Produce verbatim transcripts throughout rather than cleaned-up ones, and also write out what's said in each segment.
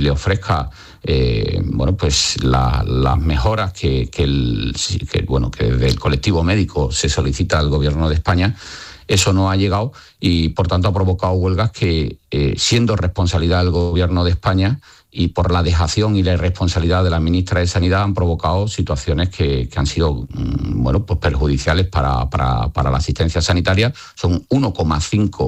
le ofrezca eh, bueno, pues la, las mejoras que, que, el, que, bueno, que desde el colectivo médico se solicita al Gobierno de España. Eso no ha llegado y, por tanto, ha provocado huelgas que, eh, siendo responsabilidad del Gobierno de España y por la dejación y la irresponsabilidad de la ministra de Sanidad, han provocado situaciones que, que han sido bueno, pues perjudiciales para, para, para la asistencia sanitaria. Son uno coma cinco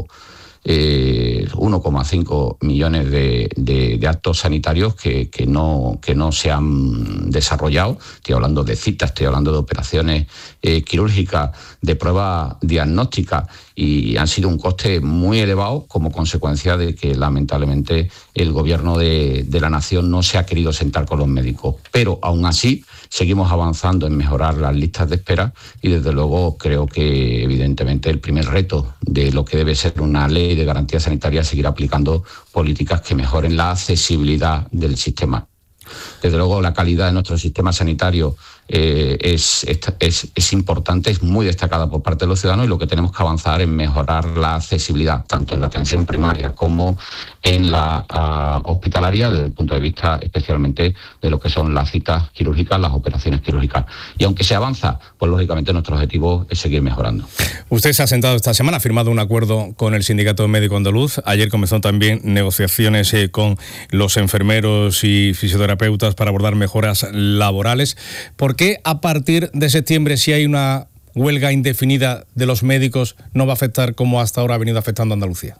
Eh, uno coma cinco millones de, de, de actos sanitarios que, que, no, que no se han desarrollado. Estoy hablando de citas, estoy hablando de operaciones eh, quirúrgicas, de pruebas diagnósticas, y han sido un coste muy elevado como consecuencia de que lamentablemente el Gobierno de, de la Nación no se ha querido sentar con los médicos. Pero aún así seguimos avanzando en mejorar las listas de espera y desde luego creo que evidentemente el primer reto de lo que debe ser una ley de garantía sanitaria es seguir aplicando políticas que mejoren la accesibilidad del sistema. Desde luego la calidad de nuestro sistema sanitario eh, es, es, es importante, es muy destacada por parte de los ciudadanos, y lo que tenemos que avanzar es mejorar la accesibilidad, tanto en la atención primaria como en la uh, hospitalaria, desde el punto de vista especialmente de lo que son las citas quirúrgicas, las operaciones quirúrgicas. Y aunque se avanza, pues lógicamente nuestro objetivo es seguir mejorando. Usted se ha sentado esta semana, ha firmado un acuerdo con el Sindicato Médico Andaluz. Ayer comenzó también negociaciones eh, con los enfermeros y fisioterapeutas para abordar mejoras laborales. ¿Por qué a partir de septiembre, si hay una huelga indefinida de los médicos, no va a afectar como hasta ahora ha venido afectando a Andalucía?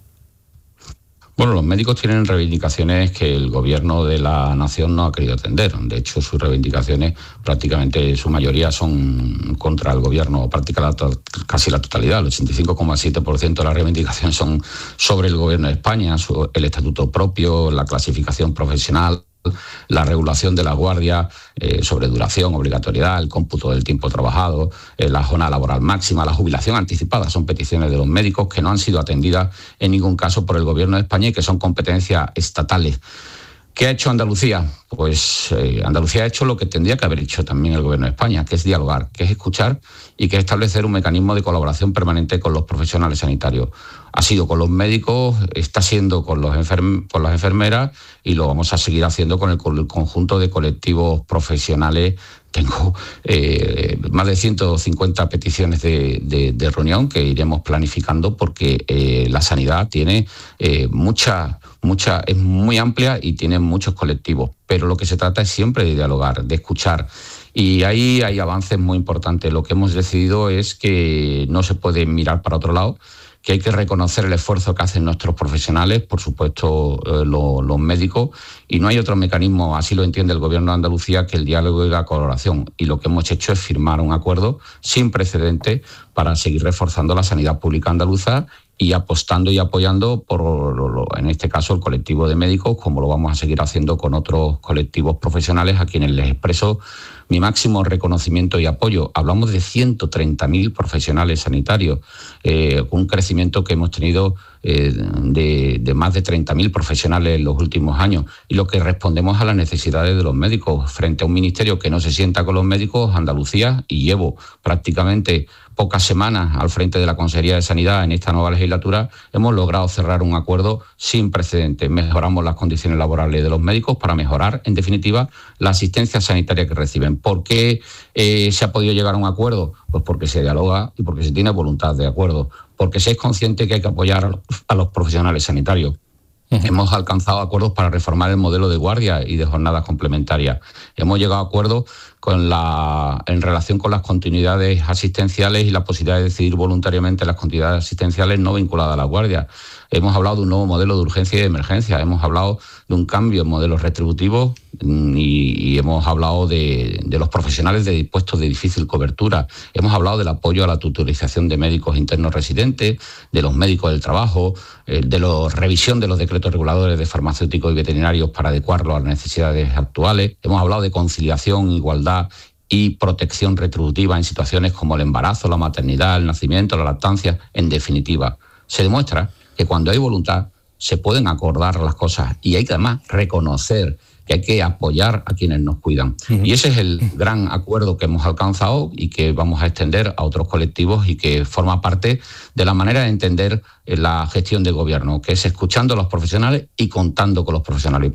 Bueno, los médicos tienen reivindicaciones que el Gobierno de la Nación no ha querido atender. De hecho, sus reivindicaciones, prácticamente su mayoría, son contra el Gobierno, prácticamente casi la totalidad. El ochenta y cinco coma siete por ciento de las reivindicaciones son sobre el Gobierno de España, el estatuto propio, la clasificación profesional, la regulación de la guardia, eh, sobre duración, obligatoriedad, el cómputo del tiempo trabajado, eh, la jornada laboral máxima, la jubilación anticipada. Son peticiones de los médicos que no han sido atendidas en ningún caso por el Gobierno de España y que son competencias estatales. ¿Qué ha hecho Andalucía? Pues eh, Andalucía ha hecho lo que tendría que haber hecho también el Gobierno de España, que es dialogar, que es escuchar y que es establecer un mecanismo de colaboración permanente con los profesionales sanitarios. Ha sido con los médicos, está siendo con, los enferm- con las enfermeras y lo vamos a seguir haciendo con el, con el conjunto de colectivos profesionales. Tengo eh, más de ciento cincuenta peticiones de, de, de reunión que iremos planificando porque eh, la sanidad tiene eh, mucha, mucha, es muy amplia y tiene muchos colectivos, pero lo que se trata es siempre de dialogar, de escuchar. Y ahí hay avances muy importantes. Lo que hemos decidido es que no se puede mirar para otro lado, que hay que reconocer el esfuerzo que hacen nuestros profesionales, por supuesto eh, lo, los médicos, y no hay otro mecanismo, así lo entiende el Gobierno de Andalucía, que el diálogo y la colaboración. Y lo que hemos hecho es firmar un acuerdo sin precedentes para seguir reforzando la sanidad pública andaluza y apostando y apoyando por, en este caso, el colectivo de médicos, como lo vamos a seguir haciendo con otros colectivos profesionales a quienes les expreso mi máximo reconocimiento y apoyo. Hablamos de ciento treinta mil profesionales sanitarios, eh, un crecimiento que hemos tenido eh, de, de más de treinta mil profesionales en los últimos años, y lo que respondemos a las necesidades de los médicos frente a un ministerio que no se sienta con los médicos. Andalucía, y llevo prácticamente pocas semanas al frente de la Consejería de Sanidad en esta nueva legislatura, hemos logrado cerrar un acuerdo sin precedentes. Mejoramos las condiciones laborales de los médicos para mejorar, en definitiva, la asistencia sanitaria que reciben. ¿Por qué eh, se ha podido llegar a un acuerdo? Pues porque se dialoga y porque se tiene voluntad de acuerdo, porque se es consciente que hay que apoyar a los profesionales sanitarios. Uh-huh. Hemos alcanzado acuerdos para reformar el modelo de guardia y de jornadas complementarias. Hemos llegado a acuerdos con la, en relación con las continuidades asistenciales y la posibilidad de decidir voluntariamente las continuidades asistenciales no vinculadas a la guardia. Hemos hablado de un nuevo modelo de urgencia y de emergencia. Hemos hablado de un cambio en modelos retributivos y, y hemos hablado de, de los profesionales de puestos de difícil cobertura. Hemos hablado del apoyo a la tutorización de médicos internos residentes, de los médicos del trabajo, eh, de la revisión de los decretos reguladores de farmacéuticos y veterinarios para adecuarlos a las necesidades actuales. Hemos hablado de conciliación, igualdad y protección retributiva en situaciones como el embarazo, la maternidad, el nacimiento, la lactancia. En definitiva, se demuestra que cuando hay voluntad se pueden acordar las cosas y hay que además reconocer que hay que apoyar a quienes nos cuidan. Uh-huh. Y ese es el gran acuerdo que hemos alcanzado y que vamos a extender a otros colectivos y que forma parte de la manera de entender la gestión de gobierno, que es escuchando a los profesionales y contando con los profesionales.